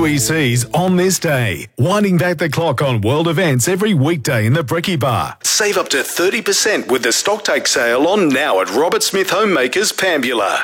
2ECs on this day. Winding back the clock on world events every weekday in the Brekkie Bar. Save up to 30% with the stocktake sale on now at Robert Smith Homemakers, Pambula.